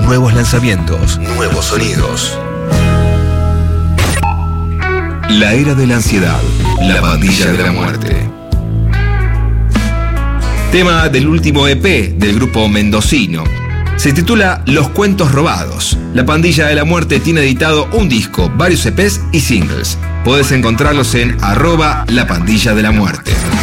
Nuevos lanzamientos, nuevos sonidos. La era de la ansiedad, la pandilla de la muerte. Tema del último EP del grupo mendocino. Se titula Los Cuentos Robados. La Pandilla de la Muerte tiene editado un disco, varios EPs y singles. Podés encontrarlos en @lapandilla de la muerte.